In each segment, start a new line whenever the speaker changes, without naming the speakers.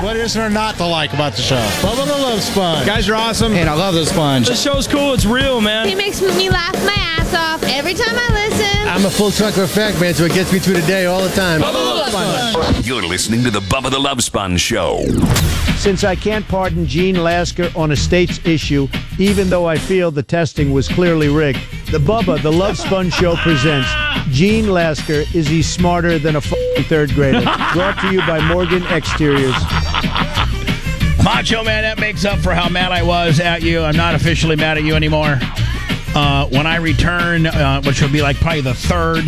What is there not to like about the show? Bubba the Love Sponge.
Guys are awesome.
And I love the sponge.
The show's cool. It's real, man.
He makes me laugh my ass off every time I listen.
I'm a full trucker fact man, so it gets me through the day all the time.
Bubba the Love Sponge.
You're listening to the Bubba the Love Sponge Show.
Since I can't pardon Gene Lasker on a state's issue, even though I feel the testing was clearly rigged, the Bubba the Love Sponge Show presents Gene Lasker. Is he smarter than a f***ing third grader? Brought to you by Morgan Exteriors.
Macho Man, that makes up for how mad I was at you. I'm not officially mad at you anymore. When I return, which will be like probably the third,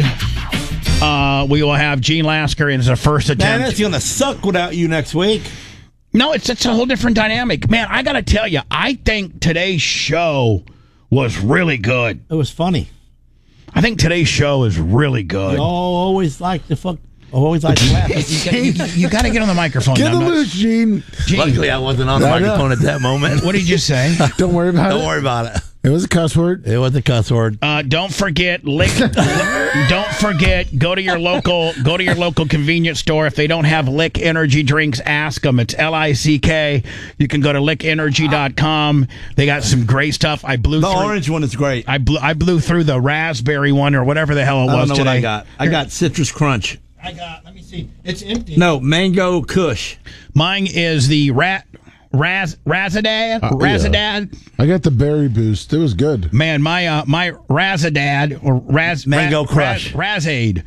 we will have Gene Lasker in his first attempt.
Man, it's going to suck without you next week.
No, it's a whole different dynamic. Man, I got to tell you, I think today's show was really good.
It was funny.
I think today's show is really good.
You all always like to fuck. Always like to laugh.
You got to get on the microphone.
Get a loose, Gene.
Luckily, I wasn't on the microphone at that moment.
What did you say?
Don't worry about it.
Don't worry about it.
It was a cuss word.
It was a cuss word.
Don't forget, don't forget. Go to your local convenience store. If they don't have Lick energy drinks, ask them. It's LICK. You can go to lickenergy.com. They got some great stuff.
The orange one is great.
I blew through the raspberry one or whatever the hell it was.
I don't know
today.
what I got. I got Citrus Crunch.
Let me see. It's empty.
No, Mango Kush.
Mine is the Razadad. Razadad.
I got the berry boost. It was good.
Man, my Razadad or
Mango Crush.
Razade.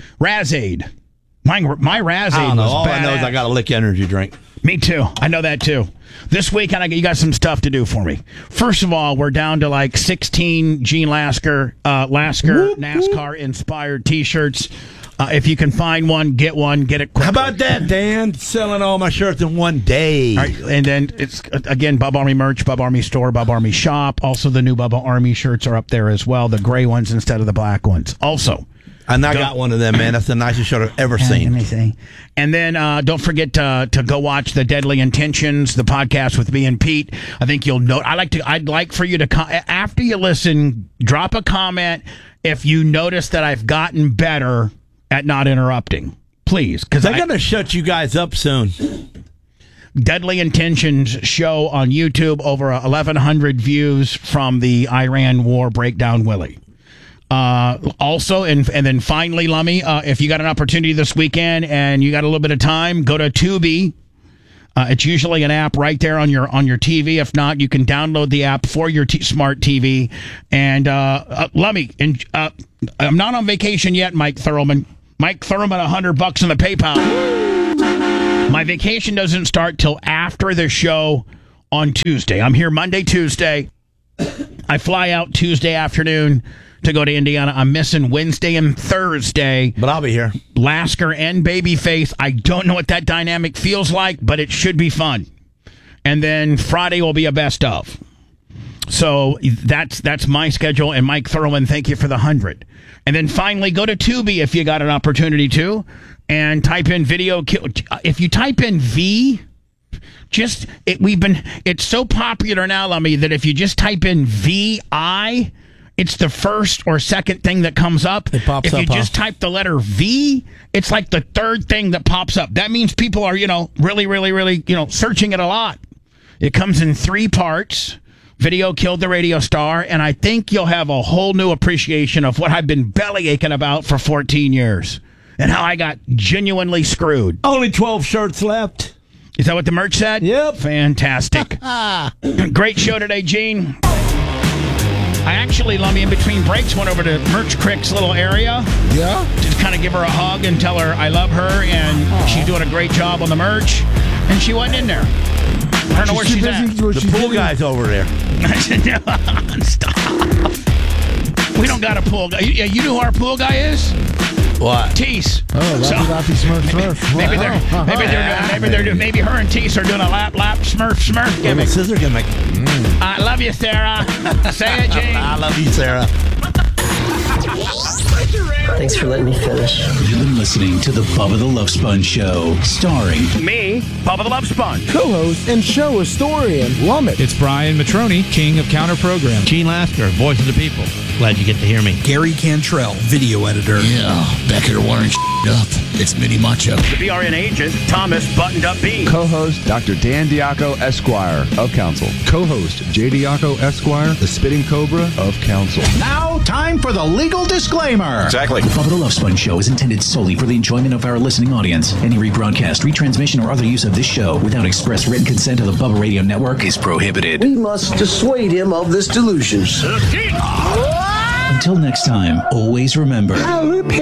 My Razade
I don't know.
was
All I know is I got a Lick energy drink.
Me too. I know that too. This weekend, you got some stuff to do for me. First of all, we're down to like 16 Gene Lasker NASCAR-inspired T-shirts. If you can find one, get it quickly.
How about that, Dan? Selling all my shirts in one day.
All right, and then it's, again, Bubba Army merch, Bubba Army store, Bubba Army shop. Also, the new Bubba Army shirts are up there as well, the gray ones instead of the black ones. Also,
and I got one of them, man. That's the nicest shirt I've ever seen.
Let me see. And then don't forget to go watch the Deadly Intentions, the podcast with me and Pete. I think you'll know. I'd like for you to after you listen, drop a comment if you notice that I've gotten better at not interrupting, please, because
they're going to shut you guys up soon.
Deadly Intentions show on YouTube, over 1,100 views from the Iran War Breakdown Willie. Also, and then finally, Lummy, if you got an opportunity this weekend and you got a little bit of time, go to Tubi. It's usually an app right there on your TV. If not, you can download the app for your smart TV. And Lummy, I'm not on vacation yet, Mike Thurman. Mike Thurman, $100 in the PayPal. My vacation doesn't start till after the show on Tuesday. I'm here Monday, Tuesday. I fly out Tuesday afternoon to go to Indiana. I'm missing Wednesday and Thursday.
But I'll be here.
Lasker and Babyface. I don't know what that dynamic feels like, but it should be fun. And then Friday will be a best of. So that's my schedule. And Mike Thurman, thank you for the 100. And then finally, go to Tubi if you got an opportunity to, and type in video. If you type in V, it's so popular now, Lummy, that if you just type in VI, it's the first or second thing that comes up.
It pops
if
up.
If you just type the letter V, it's like the third thing that pops up. That means people are, really, really, really, searching it a lot. It comes in 3 parts. Video killed the radio star, and I think you'll have a whole new appreciation of what I've been belly aching about for 14 years and how I got genuinely screwed.
Only 12 shirts left.
Is that what the merch said?
Yep.
Fantastic. Great show today, Gene. I actually, Lummy, in between breaks, went over to Merch Crick's little area.
Yeah?
Just kind of give her a hug and tell her I love her, and she's doing a great job on the merch. And she wasn't in there. I don't know where she's at.
The pool guy's over there.
Stop. We don't got a pool guy. You know who our pool guy is?
What?
Tease.
Oh, Lappy Smurf.
Maybe her and Tease are doing a lap Smurf gimmick.
Scissor gimmick.
I love you, Sarah. Say it, Gene.
I love you, Sarah.
Thanks for letting me finish.
You've been listening to the Bubba the Love Sponge Show, starring
me, Bubba the Love Sponge,
Co-host and show historian, Lummit.
It's Brian Matroni, king of counter program.
Gene Lasker, voice of the people. Glad you get to hear me.
Gary Cantrell, video editor.
Becker Warren. up. It's Mini Macho.
The BRN agent, Thomas Buttoned Up Bean.
Co-host Dr. Dan Diaco, Esquire of Council.
Co-host J. Diaco, Esquire, the Spitting Cobra of Council.
Now, time for the legal disclaimer.
Exactly.
The Bubba the Love Sponge Show is intended solely for the enjoyment of our listening audience. Any rebroadcast, retransmission, or other use of this show without express written consent of the Bubba Radio Network is prohibited.
We must dissuade him of this delusion.
Until next time, always remember...